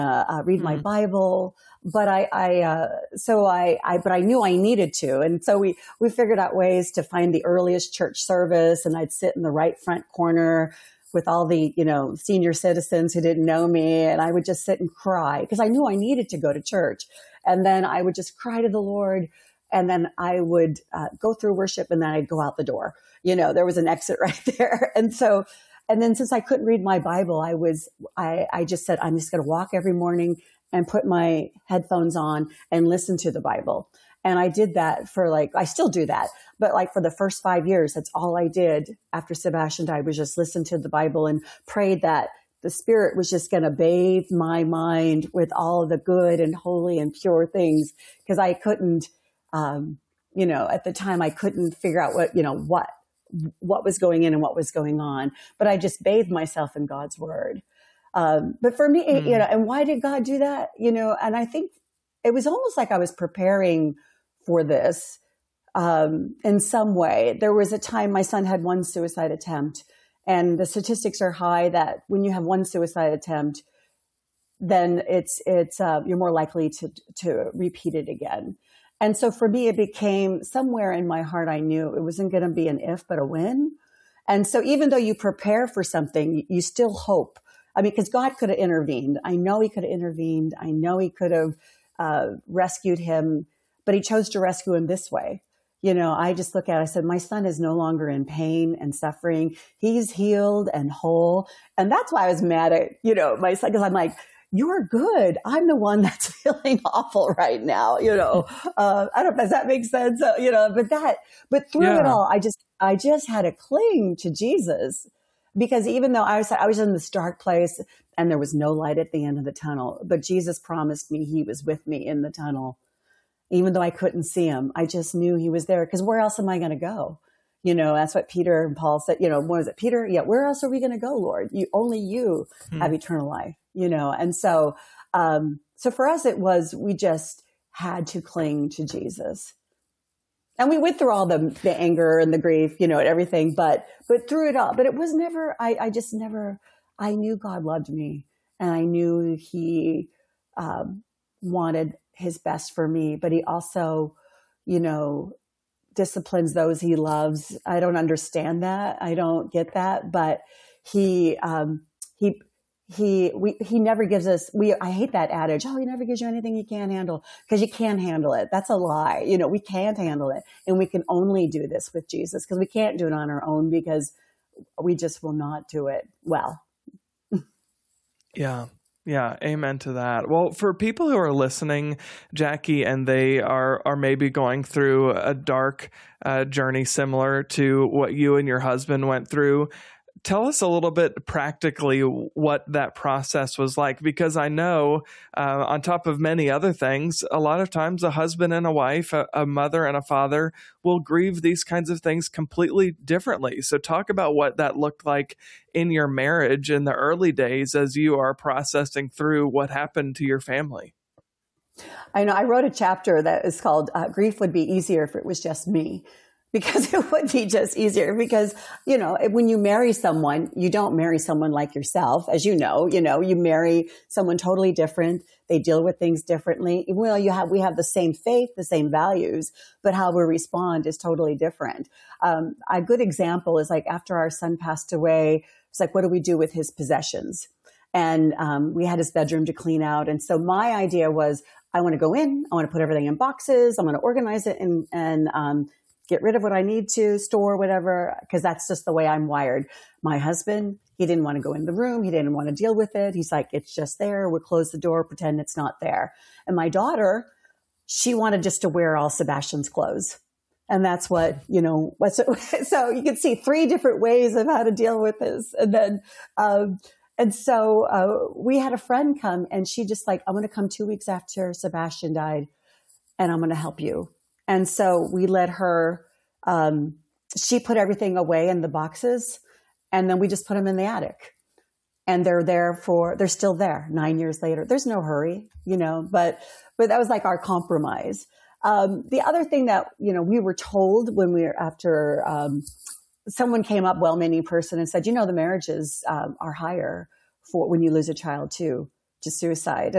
read my Bible, but but I knew I needed to. And so we figured out ways to find the earliest church service, and I'd sit in the right front corner with all the, senior citizens who didn't know me. And I would just sit and cry because I knew I needed to go to church. And then I would just cry to the Lord. And then I would go through worship, and then I'd go out the door. There was an exit right there. And then since I couldn't read my Bible, I just said, I'm just going to walk every morning and put my headphones on and listen to the Bible. And I did that I still do that, but for the first 5 years, that's all I did after Sebastian died, was just listen to the Bible and prayed that the Spirit was just going to bathe my mind with all the good and holy and pure things. Because I couldn't, at the time I couldn't figure out what was going in and what was going on, but I just bathed myself in God's word. But for me, and why did God do that? And I think it was almost like I was preparing for this, in some way. There was a time my son had one suicide attempt, and the statistics are high that when you have one suicide attempt, then it's you're more likely to repeat it again. And so for me, it became somewhere in my heart, I knew it wasn't going to be an if, but a when. And so even though you prepare for something, you still hope. I mean, because God could have intervened. I know he could have intervened. I know he could have rescued him, but he chose to rescue him this way. I just look at it, I said, my son is no longer in pain and suffering. He's healed and whole. And that's why I was mad at, my son, because I'm like, you're good. I'm the one that's feeling awful right now. I don't know if that makes sense. But through it all, I just had to cling to Jesus, because even though I was in this dark place and there was no light at the end of the tunnel, but Jesus promised me he was with me in the tunnel. Even though I couldn't see him, I just knew he was there, because where else am I going to go? That's what Peter and Paul said, what was it, Peter? Yeah. Where else are we going to go, Lord? Only you have eternal life, And so, so for us, we just had to cling to Jesus. And we went through all the anger and the grief, and everything, but through it all, but it was never, I knew God loved me, and I knew he, wanted his best for me, but he also, disciplines those he loves. I don't understand that. I don't get that, but he never gives us, I hate that adage. Oh, he never gives you anything you can't handle, because you can't handle it. That's a lie. We can't handle it. And we can only do this with Jesus, because we can't do it on our own, because we just will not do it well. Yeah. Yeah, amen to that. Well, for people who are listening, Jackie, and they are maybe going through a dark journey similar to what you and your husband went through, tell us a little bit practically what that process was like, because I know on top of many other things, a lot of times a husband and a wife, a mother and a father will grieve these kinds of things completely differently. So talk about what that looked like in your marriage in the early days as you are processing through what happened to your family. I know I wrote a chapter that is called Grief Would Be Easier If It Was Just Me. Because it would be just easier, because, when you marry someone, you don't marry someone like yourself, as you marry someone totally different. They deal with things differently. Well, we have the same faith, the same values, but how we respond is totally different. A good example is after our son passed away, it's what do we do with his possessions? And we had his bedroom to clean out. And so my idea was, I want to go in, I want to put everything in boxes, I'm going to organize it and get rid of what I need to, store whatever, because that's just the way I'm wired. My husband, he didn't want to go in the room. He didn't want to deal with it. He's like, it's just there. We'll close the door, pretend it's not there. And my daughter, she wanted just to wear all Sebastian's clothes. And that's what, so you can see 3 different ways of how to deal with this. And then, we had a friend come, and she just I'm going to come 2 weeks after Sebastian died, and I'm going to help you. And so we let her, she put everything away in the boxes, and then we just put them in the attic. And they're still there 9 years later. There's no hurry, but that was our compromise. The other thing that, we were told when after someone came up, well-meaning person, and said, the marriages are higher for when you lose a child too. suicide.